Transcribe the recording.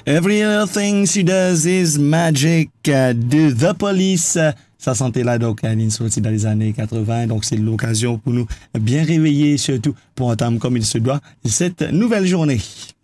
Everything she does is magic de The Police. Ça sentait là, donc, une sortie dans les années 80. Donc, c'est l'occasion pour nous bien réveiller, surtout pour entendre comme il se doit cette nouvelle journée.